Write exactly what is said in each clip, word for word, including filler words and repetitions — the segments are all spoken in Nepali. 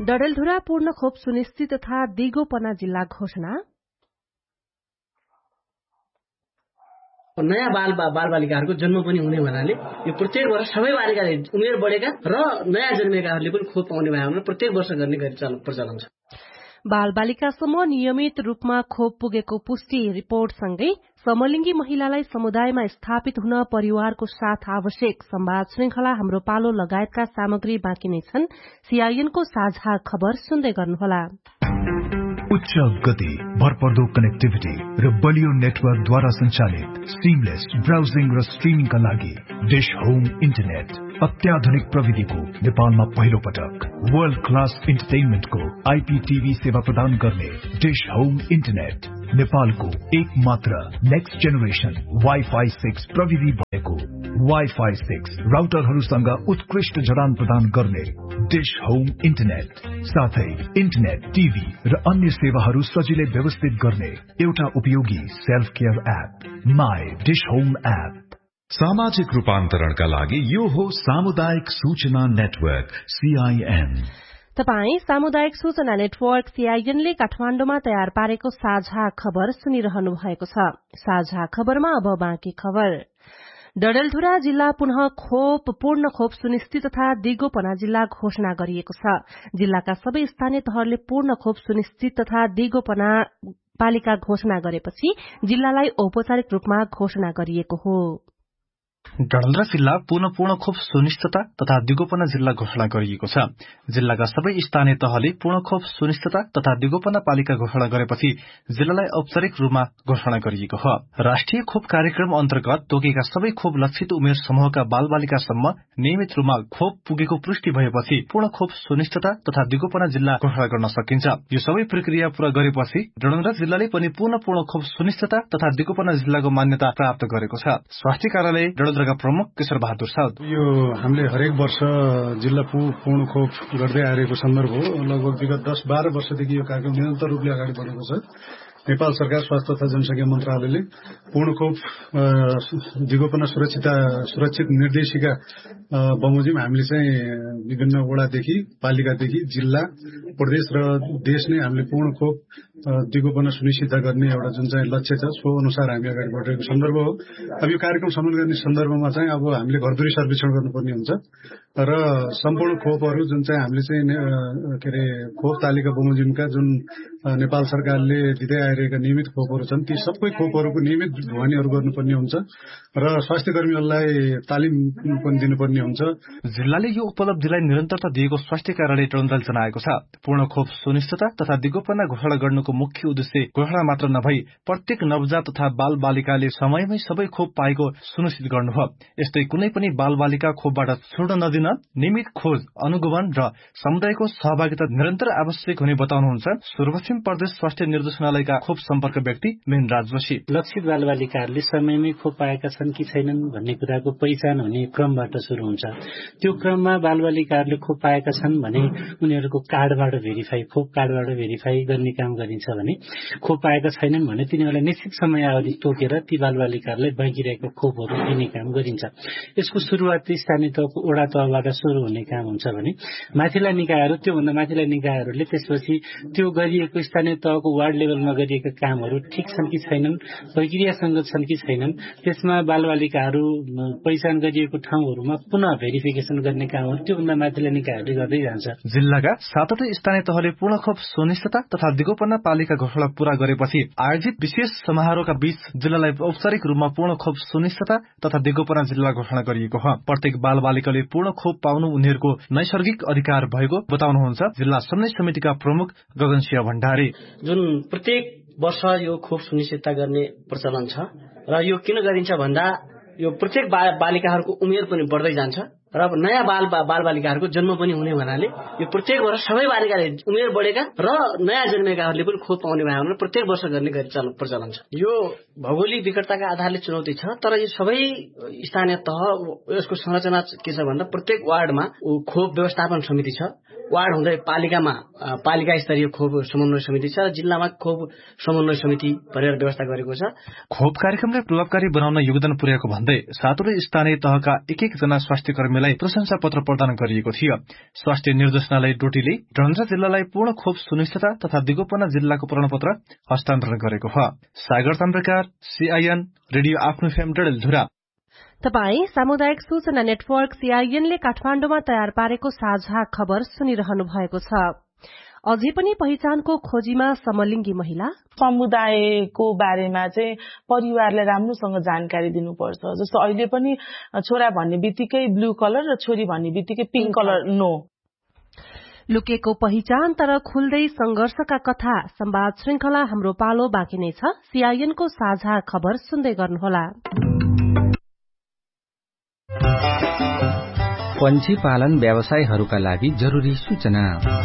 डडेलधुरा पूर्ण खोप सुनिश्चित तथा दिगोपना जिल्ला घोषणा। नयाँ बाल बाल बालिकाहरूको जन्म पनि हुने हुनाले यो प्रत्येक वर्ष सबै बालिकाले उमेर बढेका र नयाँ जन्मेकाहरूले पनि खोप पाउने भएमा प्रत्येक वर्ष गर्ने गरी प्रचलन छ। बाल बालिकासम्म नियमित रूपमा खोप पुगेको पुष्टि रिपोर्टसँगै समलिङ्गी महिलालाई समुदायमा स्थापित हुन परिवारको साथ आवश्यक संवाद श्रृंखला हाम्रो पालो लगायतका सामग्री बाँकी नै छन्। सीआईएनको साझा खबर सुन्दै गर्नुहोला। उच्च गति, भरपर्दो कनेक्टिभिटी र बलियो नेटवर्कद्वारा सञ्चालित सिमलेस ब्राउजिङ र स्ट्रिमिङका लागि डिश होम इन्टरनेट अत्याधुनिक प्रविधिको नेपालमा पहिलो पटक वर्ल्ड क्लास इन्टरटेनमेन्टको आईपीटीभी सेवा प्रदान गर्ने डिश होम इन्टरनेट नेपालको एक मात्र नेक्स्ट जेनेरेसन वाइफाई सिक्स प्रविधि भएको वाइफाई सिक्स राउटरहरूसँग उत्कृष्ट जडान प्रदान गर्ने डिश होम इन्टरनेट साथै इन्टरनेट, टिभी र अन्य सेवाहरू सजिलै व्यवस्थित गर्ने एउटा उपयोगी self care app my dish home app. सामाजिक रूपान्तरणका लागि यो हो सामुदायिक सूचना नेटवर्क सीआईएन। तपाई सामुदायिक सूचना नेटवर्क सीआईएनले काठमाण्डुमा तयार पारेको साझा खबर सुनिरहनु भएको छ। साझा खबरमा अब बाँकी खबर। डडेलधुरा जिल्ला पुनः खोप पूर्ण खोप सुनिश्चित तथा दिगोपना जिल्ला घोषणा गरिएको छ। जिल्लाका सबै स्थानीय तहले पूर्ण खोप सुनिश्चित तथा दिगोपना पालिका घोषणा गरेपछि जिल्लालाई औपचारिक रूपमा घोषणा गरिएको हो। डडेलधुरा जिल्ला पुनः पूर्ण खोप सुनिश्चितता तथा दिगोपना जिल्ला घोषणा गरिएको छ। जिल्लाका सबै स्थानीय तहले पूर्ण खोप सुनिश्चितता तथा दिगोपना पालिका घोषणा गरेपछि जिल्लालाई औपचारिक रूपमा घोषणा गरिएको हो। राष्ट्रिय खोप कार्यक्रम अन्तर्गत तोकेका सबै खोप लक्षित उमेर समूहका बाल बालिकासम्म नियमित रूपमा खोप पुगेको पुष्टि भएपछि पूर्ण खोप सुनिश्चितता तथा दिगोपना जिल्ला घोषणा गर्न सकिन्छ। यो सबै प्रक्रिया पूरा गरेपछि डडेलधुरा जिल्लाले पनि पूर्ण पूर्ण खोप सुनिश्चितता तथा दिगोपना जिल्लाको मान्यता प्राप्त गरेको छ। स्वास्थ्य कार्यालय डडेलधुराका प्रमुख केशर बहादुर साउद, यो हामीले हरेक वर्ष जिल्ला पूर्ण खोप गर्दै आएको सन्दर्भ हो। लगभग विगत दस बाह्र वर्षदेखि यो कार्यक्रम निरन्तर रूपले अगाडि बढेको छ। नेपाल सरकार स्वास्थ्य तथा जनसङ्ख्या मन्त्रालयले पूर्ण खोप दिगोपना सुरक्षित सुरक्षित निर्देशिका बमोजिम हामीले चाहिँ विभिन्न वडादेखि पालिकादेखि जिल्ला प्रदेश र देश नै हामीले पूर्ण खोप दिगोपना सुनिश्चित गर्ने एउटा जुन चाहिँ लक्ष्य छ सो अनुसार हामी अगाडि बढेको सन्दर्भ हो। अब यो कार्यक्रम सम्पन्न गर्ने सन्दर्भमा चाहिँ अब हामीले घरधुरी सर्वेक्षण गर्नुपर्ने हुन्छ र सम्पूर्ण खोपहरू जुन चाहिँ हामीले चाहिँ के अरे खोप तालिका बमोजिमका जुन नेपाल सरकारले दिँदै आइरहेका नियमित खोपहरू छन् ती सबै खोपहरूको नियमित ढुवानीहरू गर्नुपर्ने हुन्छ र स्वास्थ्य कर्मीहरूलाई तालिम पनि दिनुपर्ने हुन्छ। जिल्लाले यो उपलब्धिलाई निरन्तरता दिएको स्वास्थ्य कार्यालय डडेलधुराले जनाएको छ। पूर्ण खोप सुनिश्चितता तथा दिगोपना घोषणा गर्नुको मुख्य उद्देश्य घोषणा मात्र नभई प्रत्येक नवजात तथा बाल बालिकाले समयमै सबै खोप पाएको सुनिश्चित गर्नु हो। यस्तै कुनै पनि बाल बालिका खोपबाट छुट्न नदिन नियमित खोज, अनुगमन र समुदायको सहभागिता निरन्तर आवश्यक हुने बताउनुहुन्छ सुदूरपश्चिम प्रदेश स्वास्थ्य निर्देशनालयका खोप सम्पर्क व्यक्ति मेहनराज जोशी। लक्षित बाल बालिकाहरूले समयमै खोप पाएका छन् कि छैनन् भन्ने कुराको पहिचान हुने क्रमबाट सुरु हुन्छ। त्यो क्रममा बाल बालिकाहरूले खोप पाएका छन् भने उनीहरूको कार्डबाट भेरिफाई खोप कार्डबाट भेरिफाई गर्ने काम गरिन्छ भने खोप पाएका छैनन् भने तिनीहरूलाई निश्चित समयावधि तोकेर ती बाल बालिकाहरूलाई बाँकी रहेको खोपहरू दिने काम गरिन्छ। यसको सुरुवात स्थानीय तहको वडा तहबाट सुरु हुने काम हुन्छ भने माथिल्ला निकायहरू त्योभन्दा माथिल्ला निकायहरूले त्यसपछि त्यो गरिएको स्थानीय तहको वार्ड लेभलमा गरिएका कामहरू ठिक छन् कि छैनन्, प्रक्रियासँग छन् कि छैनन्, त्यसमा बाल बालिकाहरू पहिचान गरिएको ठाउँहरूमा पुनः भेरिफिकेसन गर्ने कामहरू त्योभन्दा माथिल्ला निकायहरूले गर्दै जान्छ। जिल्लाका सातवटै स्थानीय तहले पूर्ण खोप सुनिश्चितता तथा दिगोपना पालिका घोषणा पूरा गरेपछि आयोजित विशेष समारोहका बीच जिल्लालाई औपचारिक रूपमा पूर्ण खोप सुनिश्चितता तथा दिगोपना जिल्ला घोषणा गरिएको हो। प्रत्येक बाल बालिकाले पूर्ण खोप पाउनु उनीहरूको नैसर्गिक अधिकार भएको बताउनुहुन्छ जिल्ला समन्वय समितिका प्रमुख गगनसिंह भण्डारी। जुन प्रत्येक वर्ष यो खोप सुनिश्चितता गर्ने प्रचलन छ र यो किन गरिन्छ भन्दा यो प्रत्येक बालिकाहरूको उमेर पनि बढ्दै जान्छ र अब नयाँ बाल बाल बालिकाहरूको जन्म पनि हुने हुनाले यो प्रत्येक वर्ष सबै बालिकाले उमेर बढेका र नयाँ जन्मेकाहरूले पनि खोप पाउने भएमा प्रत्येक वर्ष गर्ने गरी प्रचलन छ। यो भौगोलिक विकटताका आधारले चुनौती छ तर यो सबै स्थानीय तह यसको संरचना के छ भन्दा प्रत्येक वार्डमा खोप व्यवस्थापन समिति छ वार्ड हुँदै पालिकामा पालिका स्तरीय खोप समन्वय समिति छ र जिल्लामा खोप समन्वय समिति भनेर व्यवस्था गरेको छ। खोप कार्यक्रमलाई प्रभावकारी बनाउन योगदान पुर्याएको भन्दै सातवटै स्थानीय तहका एक एकजना स्वास्थ्य कर्मीलाई प्रशंसा पत्र प्रदान गरिएको थियो। स्वास्थ्य निर्देशनालय डोटीले डडेलधुरा जिल्लालाई पूर्ण खोप सुनिश्चितता तथा दिगोपना जिल्लाको प्रमाणपत्र हस्तान्तरण गरेको हो। सागर ताम्रकार, सीआईएन रेडियो आफ्नो फेम डडेलधुरा। तपाई सामुदायिक सूचना नेटवर्क सीआईएनले काठमाडौँमा तयार पारेको साझा खबर सुनिरहनु भएको छ। अझै पनि पहिचानको खोजीमा समलिङ्गी महिला। समुदायको बारेमा चाहिँ परिवारलाई राम्रोसँग जानकारी दिनुपर्छ। जस्तो अहिले पनि छोरा भन्ने बित्तिकै ब्लू कलर र छोरी भन्ने बित्तिकै पिङ्क कलर नो। लुकेको पहिचान तर खुल्दै संघर्षका कथा संवाद श्रृंखला हाम्रो पालो बाँकी नै छ। सीआईएनको साझा खबर सुन्दै गर्नुहोला। पंक्षी पालन व्यवसायहरूका लागि जरूरी सूचना।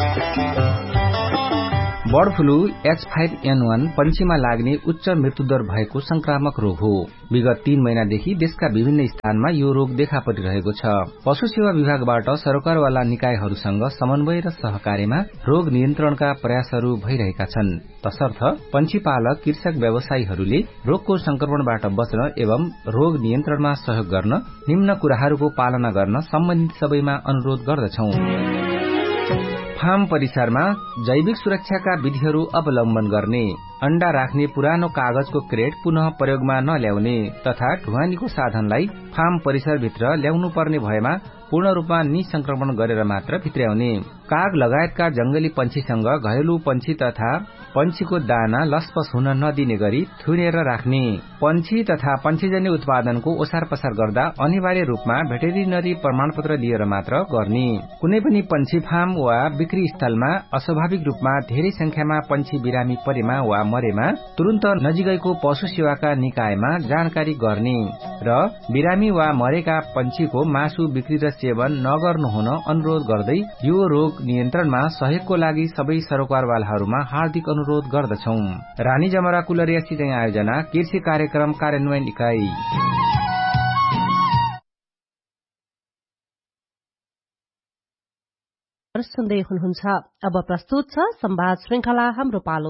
Bird flu H five an वन पंक्षीमा लाग्ने उच्च मृत्युदर भएको संक्रामक रोग हो। विगत तीन महिनादेखि देशका विभिन्न स्थानमा यो रोग देखा परिरहेको छ। पशु सेवा विभागबाट सरकारवाला निकायहरूसँग समन्वय र सहकार्यमा रोग नियन्त्रणका प्रयासहरू भइरहेका छन्। तसर्थ पंक्षी पालक कृषक व्यवसायीहरूले रोगको संक्रमणबाट बच्न एवं रोग नियन्त्रणमा सहयोग गर्न निम्न कुराहरूको पालना गर्न सम्बन्धित सबैमा अनुरोध गर्दछौं। फार्म परिसरमा जैविक सुरक्षाका विधिहरू अवलम्बन गर्ने, अण्डा राख्ने पुरानो कागजको क्रेट पुनः प्रयोगमा नल्याउने तथा ढुवानीको साधनलाई फार्म परिसरभित्र ल्याउनु पर्ने भएमा पूर्ण रूपमा निसंक्रमण गरेर मात्र भित्र्याउने, काग लगायतका जंगली पंक्षीसँग घरेलु पंक्षी तथा पंक्षीको दाना लसपस हुन नदिने गरी थुनेर राख्ने, पंक्षी तथा पंक्षीजन्य उत्पादनको ओसार पसार गर्दा अनिवार्य रूपमा भेटेरिनरी प्रमाणपत्र लिएर मात्र गर्ने, कुनै पनि पंक्षी फार्म वा बिक्री स्थलमा अस्वाभाविक रूपमा धेरै संख्यामा पंक्षी बिरामी परेमा वा मरेमा तुरन्त नजिकैको पशु सेवाका निकायमा जानकारी गर्ने र बिरामी वा मरेका पंक्षीको मासु बिक्री र सेवन नगर्नु हुन अनुरोध गर्दै यो रोग नियन्त्रणमा सहयोगको लागि सबै सरकारवालाहरूमा हार्दिक अनुरोध गर्दछौं। रानी जमरा कुलरिया सिंचाइ आयोजना कृषि कार्यक्रम कार्यान्वयन इकाइ। सुन्दै हुनुहुन्छ। अब प्रस्तुत छ संवाद श्रृंखला हाम्रो पालो।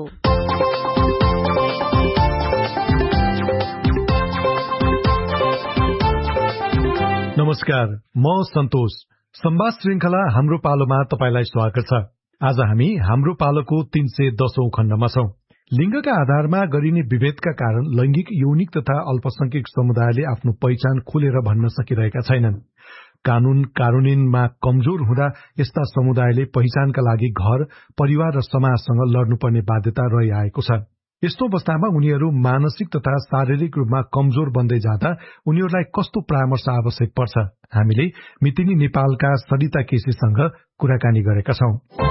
नमस्कार, म सन्तोष। संवाद श्रृंखला हाम्रो पालोमा तपाईलाई स्वागत छ। आज हामी हाम्रो पालोको तीन सय दशौं खण्डमा छौं। लिंगका आधारमा गरिने विभेदका कारण लैंगिक, यौनिक तथा अल्पसंख्यक समुदायले आफ्नो पहिचान खुलेर भन्न सकिरहेका छैनन्। कानून कानूनमा कमजोर हुँदा यस्ता समुदायले पहिचानका लागि घर, परिवार र समाजसँग लड्नुपर्ने बाध्यता रहिआएको छ। यस्तो अवस्थामा उनीहरू मानसिक तथा शारीरिक रूपमा कमजोर बन्दै जाँदा उनीहरूलाई कस्तो परामर्श आवश्यक पर्छ? हामीले मितिनी नेपालका सरिता केसीसँग कुराकानी गरेका छौं।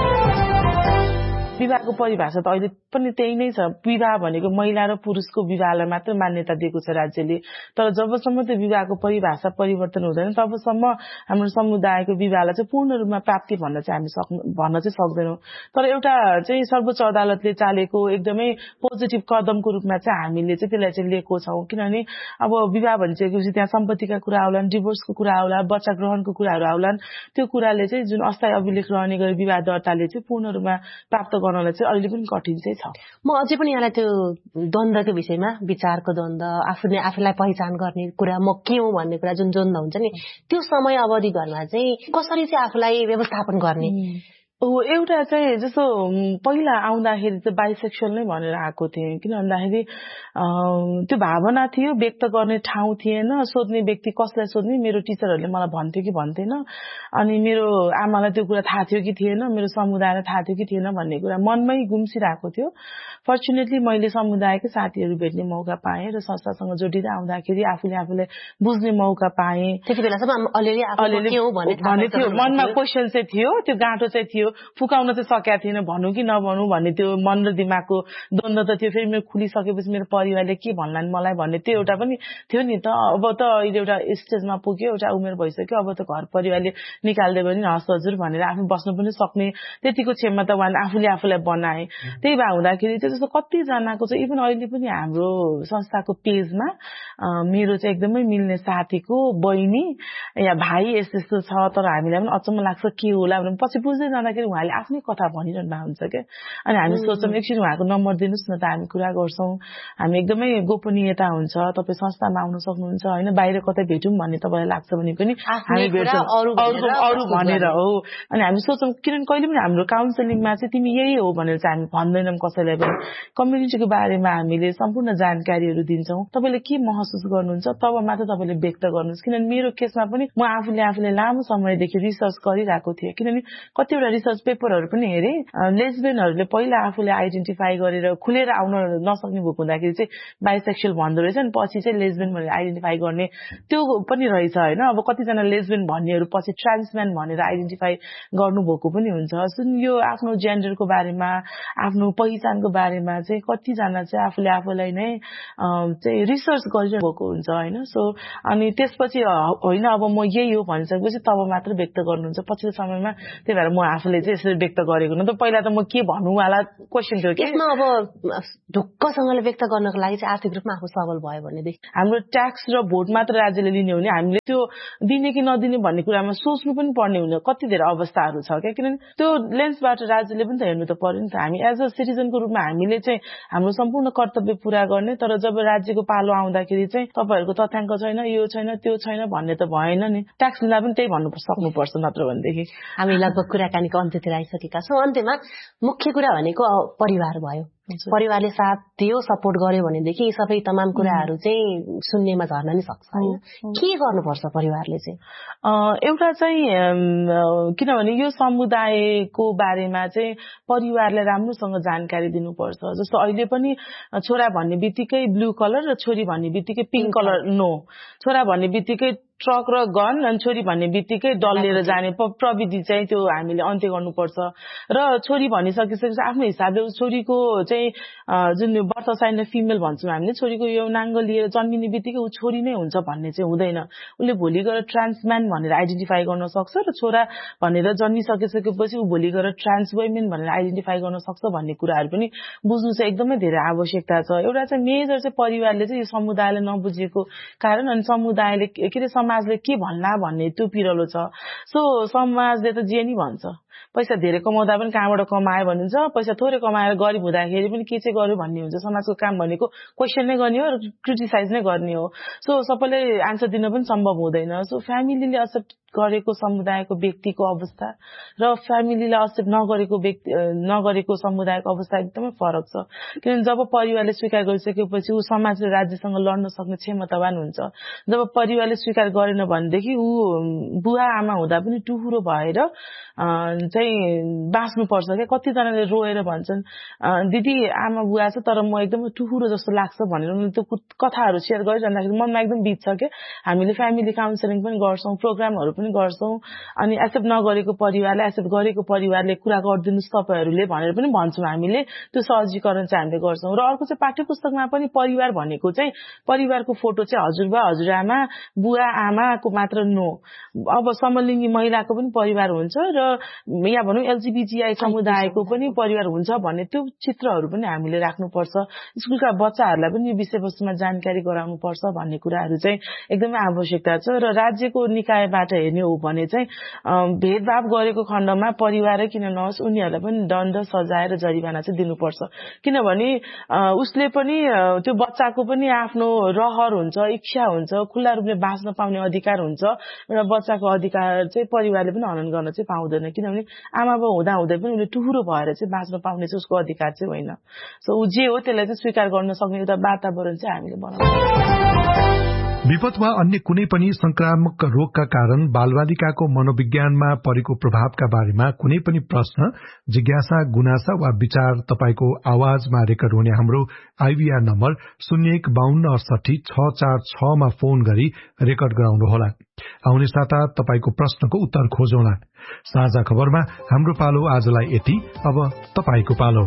विवाहको परिभाषा त अहिले पनि त्यही नै छ। विवाह भनेको महिला र पुरुषको विवाहलाई मात्र मान्यता दिएको छ राज्यले। तर जबसम्म त्यो विवाहको परिभाषा परिवर्तन हुँदैन तबसम्म हाम्रो समुदायको विवाहलाई चाहिँ पूर्ण रूपमा प्राप्ति भन्न चाहिँ हामी सक्नु भन्न चाहिँ सक्दैनौँ। तर एउटा चाहिँ सर्वोच्च अदालतले चालेको एकदमै पोजिटिभ कदमको रूपमा चाहिँ हामीले चाहिँ त्यसलाई चाहिँ लिएको छौँ। किनभने अब विवाह भनिसकेपछि त्यहाँ सम्पत्तिका कुरा आउलान्, डिभोर्सको कुरा आउला, बच्चा ग्रहणको कुराहरू आउलान्। त्यो कुराले चाहिँ जुन अस्थायी अभिलेख रहने गरी विवाह दर्ताले चाहिँ पूर्ण रूपमा प्राप्त गर्नलाई चाहिँ अहिले पनि कठिन चाहिँ छ। म अझै पनि यहाँलाई त्यो द्वन्द्वको विषयमा, विचारको द्वन्द्व, आफूले आफूलाई पहिचान गर्ने कुरा, म के हो भन्ने कुरा जुन द्वन्द्व हुन्छ नि, त्यो समय अवधिभरमा चाहिँ कसरी चाहिँ आफूलाई व्यवस्थापन गर्ने? हो, एउटा चाहिँ जस्तो पहिला आउँदाखेरि चाहिँ बाइसेक्सुअल नै भनेर आएको थिएँ। किन भन्दाखेरि त्यो भावना थियो, व्यक्त गर्ने ठाउँ थिएन, सोध्ने व्यक्ति कसलाई सोध्ने, मेरो टिचरहरूले मलाई भन्थ्यो कि भन्थेन, अनि मेरो आमालाई त्यो कुरा थाहा थियो कि थिएन, मेरो समुदायलाई थाहा थियो कि थिएन भन्ने कुरा मनमै गुम्सिरहेको थियो। फर्चुनेटली मैले समुदायकै साथीहरू भेट्ने मौका पाएँ र संस्थासँग जोडिँदै आउँदाखेरि आफूले आफूलाई बुझ्ने मौका पाएँ। त्यति बेलासम्म अलिअलि भन्ने थियो, मनमा क्वेसन चाहिँ थियो, त्यो गाँठो चाहिँ थियो, फुकाउन चाहिँ सकेका थिएन, भनौँ कि नभनौँ भन्ने त्यो मन र दिमागको द्वन्द्व त थियो। फेरि मेरो खुलिसकेपछि मेरो परिवारले के भन्लान् मलाई भन्ने त्यो एउटा पनि थियो नि त। अब त अहिले एउटा स्टेजमा पुग्यो, एउटा उमेर भइसक्यो, अब त घर परिवारले निकाल्दै पनि हस् हजुर भनेर आफू बस्नु पनि सक्ने त्यतिको क्षमता उहाँले आफूले आफूलाई बनाए। त्यही भए हुँदाखेरि चाहिँ जस्तो कतिजनाको चाहिँ इभन अहिले पनि हाम्रो संस्थाको पेजमा मेरो चाहिँ एकदमै मिल्ने साथीको बहिनी या भाइ यस्तो यस्तो छ, तर हामीलाई पनि अचम्म लाग्छ के होला भने पछि बुझ्दै जाँदाखेरि गर्दाखेरि उहाँले आफ्नै कथा भनिरहनु भएको हुन्छ क्या अनि हामी सोच्छौँ एकछिन उहाँको नम्बर दिनुहोस् न त हामी कुरा गर्छौँ हामी एकदमै गोपनीयता हुन्छ तपाईँ संस्थामा आउन सक्नुहुन्छ होइन बाहिर कतै भेटौँ भन्ने तपाईँलाई लाग्छ भने पनि हामी भेट्छौँ अरू भनेर हो अनि हामी सोच्छौँ किनभने कहिले पनि हाम्रो काउन्सिलिङमा चाहिँ तिमी यही हो भनेर चाहिँ हामी भन्दैनौँ कसैलाई पनि कम्युनिटीको बारेमा हामीले सम्पूर्ण जानकारीहरू दिन्छौँ तपाईँले के महसुस गर्नुहुन्छ तब मात्र तपाईँले व्यक्त गर्नुहोस् किनभने मेरो केसमा पनि म आफूले आफूले लामो समयदेखि रिसर्च गरिरहेको थिएँ किनभने कतिवटा रिसर्च पेपरहरू पनि हेरेँ लेस्बियनहरूले पहिला आफूले आइडेन्टिफाई गरेर खुलेर आउन नसक्ने भएको हुँदाखेरि चाहिँ बाइसेक्सुअल भन्दो रहेछ अनि पछि चाहिँ लेस्बियन भनेर आइडेन्टिफाई गर्ने त्यो पनि रहेछ होइन अब कतिजना लेस्बियन भन्नेहरू पछि ट्रान्सम्यान भनेर आइडेन्टिफाई गर्नुभएको पनि हुन्छ सुन यो आफ्नो जेन्डरको बारेमा आफ्नो पहिचानको बारेमा चाहिँ कतिजना चाहिँ आफूले आफूलाई नै चाहिँ रिसर्च गरिरहेको हुन्छ होइन सो अनि त्यसपछि होइन अब म यही हो भनिसकेपछि तब मात्र व्यक्त गर्नुहुन्छ पछिल्लो समयमा त्यही भएर म आफूले चाहिँ यसरी व्यक्त गरेको न त पहिला त म के भन्नुवाला क्वेसन थियो यसमा अब ढुक्कसँगले व्यक्त गर्नको लागि चाहिँ आर्थिक रूपमा आफू सबल भयो भनेदेखि हाम्रो ट्याक्स र भोट मात्र राज्यले लिने हो भने हामीले त्यो दिने कि नदिने भन्ने कुरामा सोच्नु पनि पर्ने हुने कति धेरै अवस्थाहरू छ क्या किनभने त्यो लेन्सबाट राज्यले पनि त हेर्नु त पर्यो नि त हामी एज अ सिटिजनको रूपमा हामीले चाहिँ हाम्रो सम्पूर्ण कर्तव्य पूरा गर्ने तर जब राज्यको पालो आउँदाखेरि चाहिँ तपाईँहरूको तथ्याङ्क छैन यो छैन त्यो छैन भन्ने त भएन नि ट्याक्स लिँदा पनि त्यही भन्नु सक्नुपर्छ नत्र भनेदेखि हामी लगभग कुराकानीको अन्त्यतिर आइसकेका छौँ अन्त्यमा मुख्य कुरा भनेको परिवार भयो परिवारले साथ दियो सपोर्ट गर्यो भनेदेखि यी सबै तमाम कुराहरू चाहिँ सुन्नेमा झर्न नि सक्छ होइन के गर्नुपर्छ परिवारले चाहिँ एउटा चाहिँ किनभने यो समुदायको बारेमा चाहिँ परिवारलाई राम्रोसँग जानकारी दिनुपर्छ जस्तो अहिले पनि छोरा भन्ने बित्तिकै ब्लू कलर र छोरी भन्ने बित्तिकै पिङ्क कलर नो छोरा भन्ने बित्तिकै ट्रक र गन अनि छोरी भन्ने बित्तिकै डल्लेर जाने प्रविधि चाहिँ त्यो हामीले अन्त्य गर्नुपर्छ र छोरी भनिसकिसकेपछि आफ्नो हिसाबले छोरीको चाहिँ जुन बर्थ साइन फिमेल भन्छौँ हामीले छोरीको यौनाङ्ग लिएर जन्मिने बित्तिकै ऊ छोरी नै हुन्छ भन्ने चाहिँ हुँदैन उसले भोलि गएर ट्रान्सम्यान भनेर आइडेन्टिफाई गर्न सक्छ र छोरा भनेर जन्मिसकिसकेपछि ऊ भोलि गएर ट्रान्स वुमेन भनेर आइडेन्टिफाई गर्न सक्छ भन्ने कुराहरू पनि बुझ्नु चाहिँ एकदमै धेरै आवश्यकता छ एउटा चाहिँ मेजर चाहिँ परिवारले चाहिँ यो समुदायले नबुझेको कारण अनि समुदायले के अरे समाजले के भन्ला भन्ने त्यो पिरलो छ सो समाजले त जे नि भन्छ पैसा धेरै कमाउँदा पनि कहाँबाट कमायो भन्नुहुन्छ पैसा थोरै कमाएर गरिब हुँदाखेरि पनि के चाहिँ गर्यो भन्ने हुन्छ समाजको काम भनेको क्वेसन नै गर्ने हो र क्रिटिसाइज नै गर्ने हो सो सबैले आन्सर दिन पनि सम्भव हुँदैन सो फ्यामिलीले एक्सेप्ट गरेको समुदायको व्यक्तिको अवस्था र फ्यामिलीले एक्सेप्ट नगरेको व्यक्ति नगरेको समुदायको अवस्था एकदमै फरक छ किनभने जब परिवारले स्वीकार गरिसकेपछि ऊ समाज र राज्यसँग लड्न सक्ने क्षमतावान हुन्छ जब परिवारले स्वीकार गरेन भनेदेखि ऊ बुवा आमा हुँदा पनि टुहुरो भएर चाहिँ बाँच्नुपर्छ क्या कतिजनाले रोएर भन्छन् दिदी आमा बुवा छ तर म एकदमै टुहुरो जस्तो लाग्छ भनेर उनीहरूले त्यो कथाहरू सेयर गरिरहँदाखेरि मनमा एकदम बित्छ क्या हामीले फ्यामिली काउन्सिलिङ पनि गर्छौँ प्रोग्रामहरू पनि गर्छौँ अनि एक्सेप्ट नगरेको परिवारलाई एक्सेप्ट गरेको परिवारले कुरा गरिदिनुहोस् तपाईँहरूले भनेर पनि भन्छौँ हामीले त्यो सहजीकरण चाहिँ हामीले गर्छौँ र अर्को चाहिँ पाठ्य पुस्तकमा पनि परिवार भनेको चाहिँ परिवारको फोटो चाहिँ हजुरबा हजुरआमा बुवा आमाको मात्र नो अब समलिङ्गी महिलाको पनि परिवार हुन्छ र या भनौँ एलजीबीटीआई समुदायको पनि परिवार हुन्छ भन्ने त्यो चित्रहरू पनि हामीले राख्नुपर्छ स्कुलका बच्चाहरूलाई पनि यो विषयवस्तुमा जानकारी गराउनुपर्छ भन्ने कुराहरू चाहिँ एकदमै आवश्यकता छ र राज्यको निकायबाट हेर्ने हो भने चाहिँ भेदभाव गरेको खण्डमा परिवारै किन नहोस् उनीहरूलाई पनि दण्ड सजाय र जरिवाना चाहिँ दिनुपर्छ किनभने उसले पनि त्यो बच्चाको पनि आफ्नो रहर हुन्छ इच्छा हुन्छ खुल्ला रूपले बाँच्न पाउने अधिकार हुन्छ र बच्चाको अधिकार चाहिँ परिवारले पनि हनन गर्न चाहिँ पाउँदैन किनभने आमा बाउ हुँदा हुँदै पनि उसले टुहुरो भएर चाहिँ बाँच्न पाउने चाहिँ उसको अधिकार चाहिँ होइन सो ऊ जे हो त्यसलाई चाहिँ स्वीकार गर्न सक्ने एउटा वातावरण चाहिँ हामीले बनाउनु विपद वा अन्य कुनै पनि संक्रामक रोगका कारण बालबालिकाको मनोविज्ञानमा परेको प्रभावका बारेमा कुनै पनि प्रश्न जिज्ञासा गुनासा वा विचार तपाईको आवाजमा रेकर्ड हुने हाम्रो आईभीआर नम्बर शून्य एक बाहन्न अडसठी छ चार छ मा फोन गरी रेकर्ड गराउनुहोला आउने साता तपाईको प्रश्नको उत्तर खोजौँला साझा खबरमा हाम्रो पालो आजलाई यति अब तपाईको पालो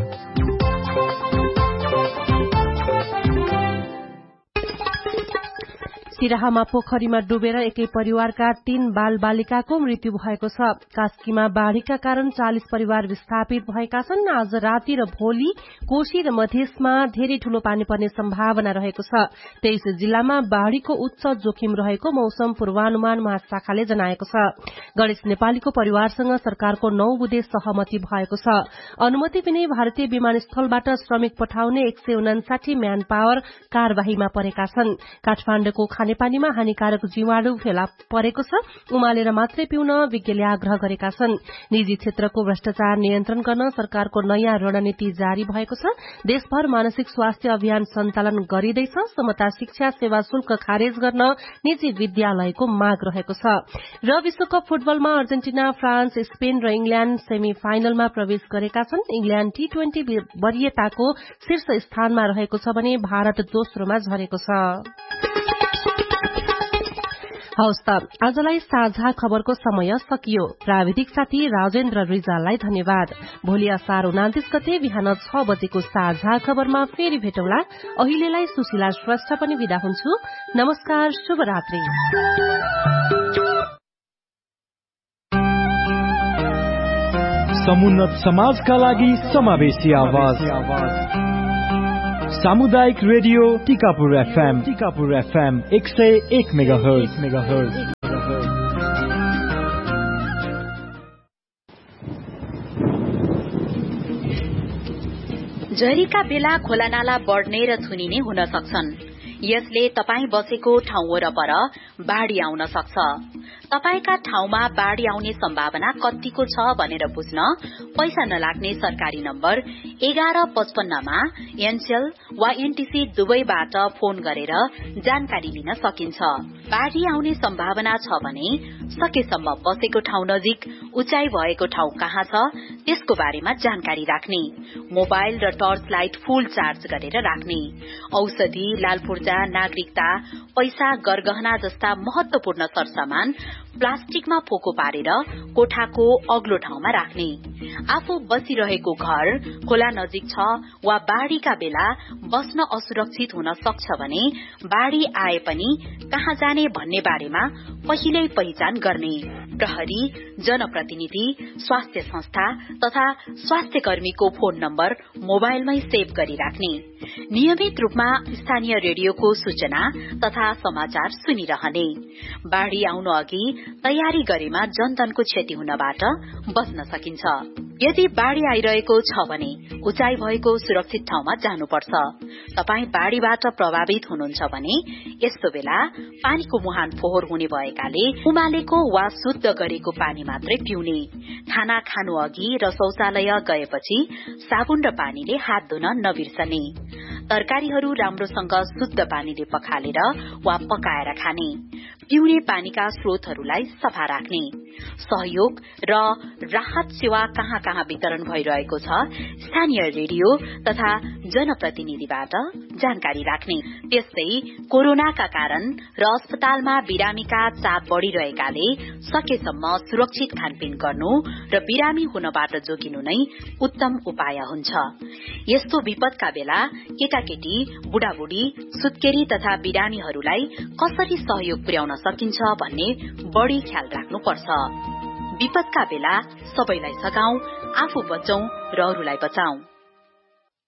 सिराहामा पोखरीमा डुबेर एकै परिवारका तीन बाल बालिकाको मृत्यु भएको छ। कास्कीमा बाढ़ीका कारण चालिस परिवार विस्थापित भएका छन्। आज राति र भोलि कोशी र मधेसमा धेरै ठूलो पानी पर्ने सम्भावना रहेको छ। तेइस जिल्लामा बाढ़ीको उच्च जोखिम रहेको मौसम पूर्वानुमान महाशाखाले जनाएको छ। गणेश नेपालीको परिवारसँग सरकारको नौ बुँदे सहमति भएको छ। अनुमति बिनै भारतीय विमानस्थलबाट श्रमिक पठाउने एक सय उनासाठी म्यान पावर कार्यवाहीमा परेका छन्। काठमाण्डुको खानेपानीमा हानिकारक जीवाणु फेला परेको छ। उमालेर मात्रै पिउन विज्ञले आग्रह गरेका छन्। निजी क्षेत्रको भ्रष्टाचार नियन्त्रण गर्न सरकारको नयाँ रणनीति जारी भएको छ। देशभर मानसिक स्वास्थ्य अभियान सञ्चालन गरिँदैछ। समता शिक्षा सेवा शुल्क खारेज गर्न निजी विद्यालयको माग रहेको छ। र विश्वकप फुटबलमा अर्जेन्टिना, फ्रान्स, स्पेन र इंग्ल्याण्ड सेमी फाइनलमा प्रवेश गरेका छन्। इंग्ल्याण्ड टी ट्वेन्टी वरियताको शीर्ष स्थानमा रहेको छ भने भारत दोस्रोमा झरेको छ। हवस् त आजलाई साझा खबरको समय सकियो। प्राविधिक साथी राजेन्द्र रिजाललाई धन्यवाद। भोलि असार उनातिस गते बिहान छ बजेको साझा खबरमा फेरि भेटौँला। अहिलेलाई सुशीला श्रेष्ठ पनि विदा हुन्छु। नमस्कार, शुभरात्रि। समुन्नत समाजका लागि समावेशी आवाज सामुदायिक radio Tikapur FM Tikapur FM एक सय एक मेगाहर्ज मेगाहर्ज झरीका बेला खोलानाला बढ्ने र थुनिने हुन सक्छन्। यसले तपाई बसेको ठाउँ वरपर बाढ़ी आउन सक्छ। तपाईका ठाउँमा बाढ़ी आउने सम्भावना कतिको छ भनेर बुझ्न पैसा नलाग्ने सरकारी नम्बर एघार पचपन्नमा एनसेल वा एनटीसी दुवैबाट फोन गरेर जानकारी लिन सकिन्छ। बाढ़ी आउने सम्भावना छ भने सकेसम्म बसेको ठाउँ नजिक उचाइ भएको ठाउँ कहाँ छ त्यसको बारेमा जानकारी राख्ने। मोबाइल र टर्च लाइट फुल चार्ज गरेर राख्ने। औषधि, लाल पूर्जा, नागरिकता, पैसा, गरगहना जस्ता महत्वपूर्ण सरसामान प्लास्टिकमा फोको पारेर कोठाको अग्लो ठाउँमा राख्ने। आफू बसिरहेको घर खोला नजिक छ वा बाढ़ीका बेला बस्न असुरक्षित हुन सक्छ भने बाढ़ी आए पनि कहाँ जाने भन्ने बारेमा पहिल्यै पहिचान गर्ने। प्रहरी, जनप्रतिनिधि, स्वास्थ्य संस्था तथा स्वास्थ्य कर्मीको फोन नम्बर मोबाइलमै सेभ गरी राख्ने। नियमित रूपमा स्थानीय रेडियोको सूचना तथा समाचार सुनिरहने। बाढ़ी आउनु अघि तयारी गरेमा जनधनको क्षति हुनबाट बच्न सकिन्छ। यदि बाढ़ी आइरहेको छ भने उचाइ भएको सुरक्षित ठाउँमा जानुपर्छ। तपाई बाढ़ीबाट प्रभावित हुनुहुन्छ भने यस्तो बेला पानीको मुहान फोहोर हुने भएकाले उमालेको वा शुद्ध गरेको पानी मात्रै पिउने। खाना खानु अघि र शौचालय गएपछि साबुन र पानीले हात धुन नबिर्सने। तरकारीहरू राम्रोसँग शुद्ध पानीले पखालेर वा पकाएर खाने। पिउने पानीका स्रोतहरूलाई सफा राख्ने। सहयोग र राहत सेवा कहाँ कहाँ वितरण भइरहेको छ स्थानीय रेडियो तथा जनप्रतिनिधिबाट जानकारी राख्ने। त्यस्तै कोरोनाका कारण र अस्पतालमा बिरामीका चाप बढ़िरहेकाले सकेसम्म सुरक्षित खानपिन गर्नु र बिरामी हुनबाट जोगिनु नै उत्तम उपाय हुन्छ। यस्तो विपदका बेला केटाकेटी, बुढाबुढी, सुत्केरी तथा बिरामीहरूलाई कसरी सहयोग पुर्याउन सकिन्छ भन्ने बढ़ी ख्याल राख्नुपर्छ। विपदका बेला सबैलाई सघाउँ, आफू बचौं र अरूलाई बचाउँ।